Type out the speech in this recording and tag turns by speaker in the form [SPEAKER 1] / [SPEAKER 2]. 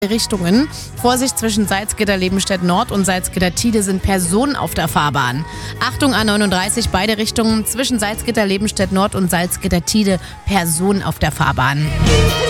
[SPEAKER 1] Richtungen. Vorsicht, zwischen Salzgitter-Lebenstedt Nord und Salzgitter-Tide sind Personen auf der Fahrbahn. Achtung, A39, beide Richtungen, zwischen Salzgitter-Lebenstedt Nord und Salzgitter-Tide Personen auf der Fahrbahn.